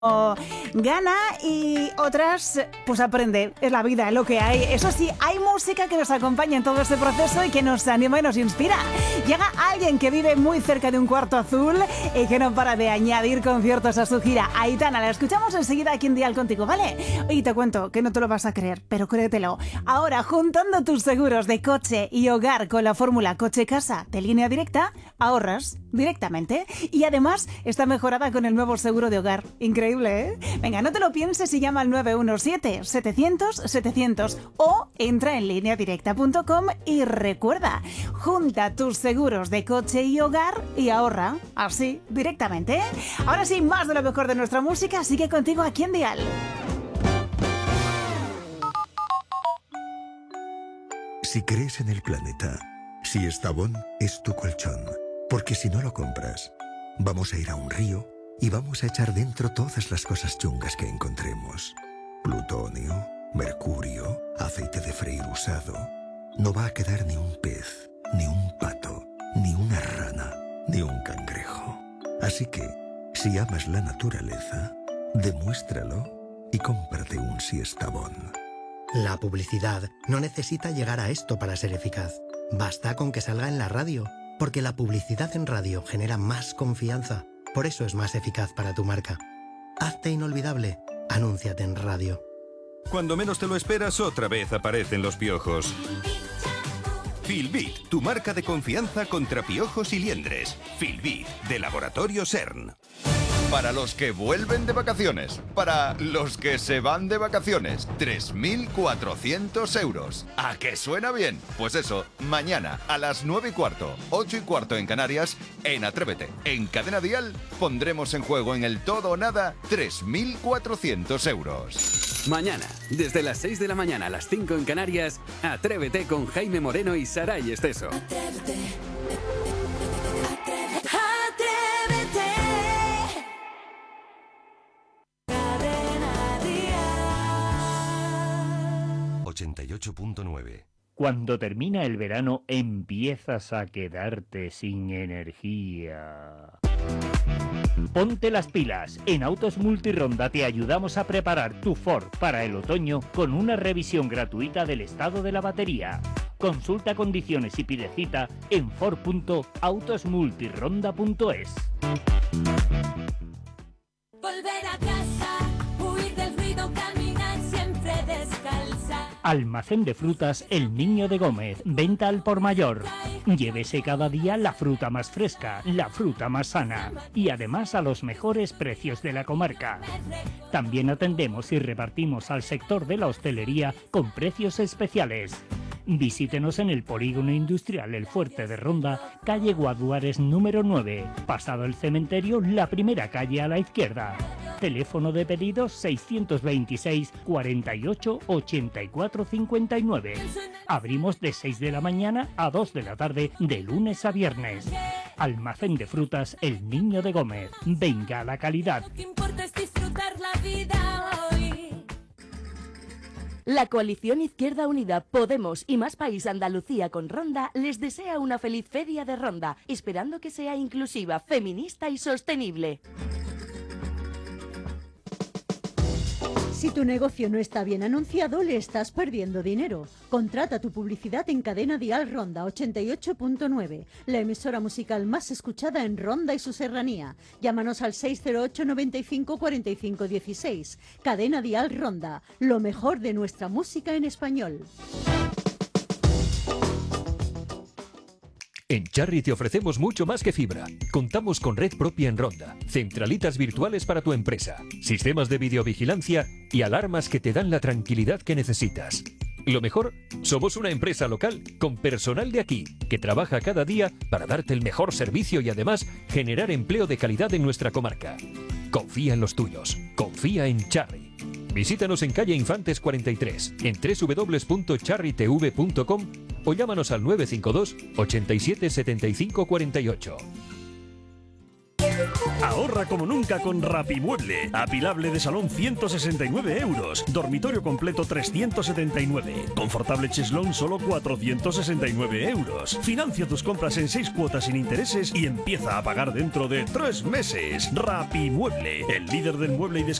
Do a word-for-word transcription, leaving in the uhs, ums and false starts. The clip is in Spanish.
Gana y otras pues aprende, es la vida, es lo que hay. Eso sí, hay música que nos acompaña en todo este proceso y que nos anima y nos inspira. Llega alguien que vive muy cerca de un cuarto azul y que no para de añadir conciertos a su gira. Aitana, la escuchamos enseguida aquí en Dial Contigo, ¿vale? Y te cuento que no te lo vas a creer, pero créetelo. Ahora, juntando tus seguros de coche y hogar con la fórmula coche-casa de Línea Directa, ahorras directamente y además está mejorada con el nuevo seguro de hogar. Increíble, ¿eh? Venga, no te lo pienses y llama al nueve uno siete, setecientos, setecientos o entra en línea directa punto com y recuerda, junta tus seguros de coche y hogar y ahorra así directamente. Ahora sí, más de lo mejor de nuestra música, sigue contigo aquí en Dial. Si crees en el planeta, si Estavón es tu colchón, porque si no lo compras, vamos a ir a un río y vamos a echar dentro todas las cosas chungas que encontremos. Plutonio, mercurio, aceite de freír usado. No va a quedar ni un pez, ni un pato, ni una rana, ni un cangrejo. Así que, si amas la naturaleza, demuéstralo y cómprate un Siestabón. La publicidad no necesita llegar a esto para ser eficaz. Basta con que salga en la radio, porque la publicidad en radio genera más confianza. Por eso es más eficaz para tu marca. Hazte inolvidable. Anúnciate en radio. Cuando menos te lo esperas, otra vez aparecen los piojos. Filbit, tu marca de confianza contra piojos y liendres. Filbit, de Laboratorio CERN. Para los que vuelven de vacaciones, para los que se van de vacaciones, tres mil cuatrocientos euros. ¿A qué suena bien? Pues eso, mañana a las nueve y cuarto, ocho y cuarto en Canarias, en Atrévete, en Cadena Dial, pondremos en juego en el todo o nada tres mil cuatrocientos euros. Mañana, desde las seis de la mañana a las cinco en Canarias, Atrévete con Jaime Moreno y Saray Esteso. Atrévete. ochenta y ocho punto nueve. Cuando termina el verano empiezas a quedarte sin energía. Ponte las pilas. En Autos Multironda te ayudamos a preparar tu Ford para el otoño con una revisión gratuita del estado de la batería. Consulta condiciones y pide cita en ford punto autos multironda punto es. Volver a casa, huir del ruido, caminar siempre descalza. Almacén de frutas El Niño de Gómez, venta al por mayor. Llévese cada día la fruta más fresca, la fruta más sana y además a los mejores precios de la comarca. También atendemos y repartimos al sector de la hostelería con precios especiales. Visítenos en el Polígono Industrial El Fuerte de Ronda, calle Guaduares número nueve, pasado el cementerio, la primera calle a la izquierda. Teléfono de pedidos seiscientos veintiséis, cuarenta y ocho, ochenta y cuatro cincuenta y nueve. Abrimos de seis de la mañana a dos de la tarde, de lunes a viernes. Almacén de frutas El Niño de Gómez. Venga la calidad. Lo que importa es disfrutar la vida hoy. La coalición Izquierda Unida, Podemos y Más País Andalucía con Ronda les desea una feliz feria de Ronda, esperando que sea inclusiva, feminista y sostenible. Si tu negocio no está bien anunciado, le estás perdiendo dinero. Contrata tu publicidad en Cadena Dial Ronda ochenta y ocho punto nueve, la emisora musical más escuchada en Ronda y su serranía. Llámanos al seis cero ocho, noventa y cinco, cuarenta y cinco dieciséis. Cadena Dial Ronda, lo mejor de nuestra música en español. En Charry te ofrecemos mucho más que fibra. Contamos con red propia en Ronda, centralitas virtuales para tu empresa, sistemas de videovigilancia y alarmas que te dan la tranquilidad que necesitas. Lo mejor, somos una empresa local con personal de aquí que trabaja cada día para darte el mejor servicio y además generar empleo de calidad en nuestra comarca. Confía en los tuyos, confía en Charry. Visítanos en calle Infantes cuarenta y tres, en doble u doble u doble u punto charry t v punto com o llámanos al nueve cinco dos, ochenta y siete, setenta y cinco cuarenta y ocho. Ahorra como nunca con Rapimueble. Apilable de salón ciento sesenta y nueve euros. Dormitorio completo trescientos setenta y nueve. Confortable cheslón solo cuatrocientos sesenta y nueve euros. Financia tus compras en seis cuotas sin intereses y empieza a pagar dentro de tres meses. Rapimueble, el líder del mueble y